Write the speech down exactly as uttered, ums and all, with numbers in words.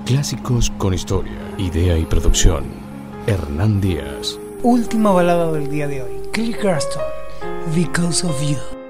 Clásicos con historia, idea y producción. Hernán Díaz. Última balada del día de hoy. Kelly Clarkson, Because of You.